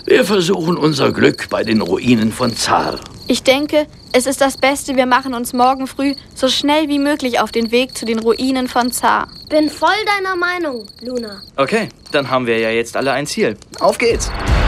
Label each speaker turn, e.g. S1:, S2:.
S1: Wir versuchen unser Glück bei den Ruinen von Zar.
S2: Ich denke, es ist das Beste, wir machen uns morgen früh so schnell wie möglich auf den Weg zu den Ruinen von Zar.
S3: Bin voll deiner Meinung, Luna.
S4: Okay, dann haben wir ja jetzt alle ein Ziel. Auf geht's!